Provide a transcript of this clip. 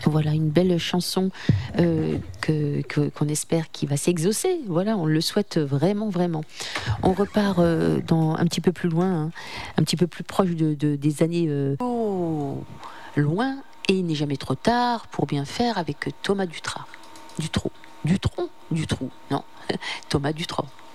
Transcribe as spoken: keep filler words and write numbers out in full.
Voilà une belle chanson euh, que, que, qu'on espère qui va s'exaucer. Voilà, on le souhaite vraiment, vraiment. On repart euh, dans, un petit peu plus loin, hein, un petit peu plus proche de, de, des années euh, oh, loin, et il n'est jamais trop tard pour bien faire avec Thomas Dutras. Dutronc. Dutronc Dutroux. Non, Thomas Dutronc.